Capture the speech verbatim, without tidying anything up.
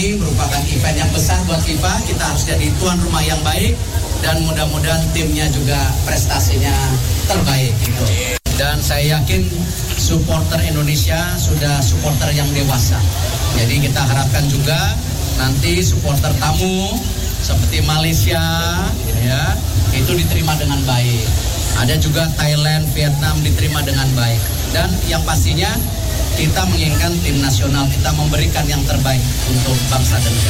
Ini merupakan event yang besar buat FIFA, kita harus jadi tuan rumah yang baik dan mudah-mudahan timnya juga prestasinya terbaik gitu. Dan saya yakin supporter Indonesia sudah supporter yang dewasa. Jadi kita harapkan juga nanti supporter tamu seperti Malaysia ya, itu diterima dengan baik. Ada juga Thailand, Vietnam diterima dengan baik. Dan yang pastinya kita menginginkan tim nasional kita memberikan yang terbaik untuk bangsa dan negara.